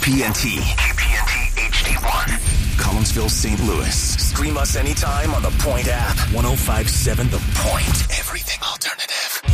KPNT HD1. Collinsville, St. Louis. Stream us anytime on the Point app. 105.7 The Point. Everything alternative.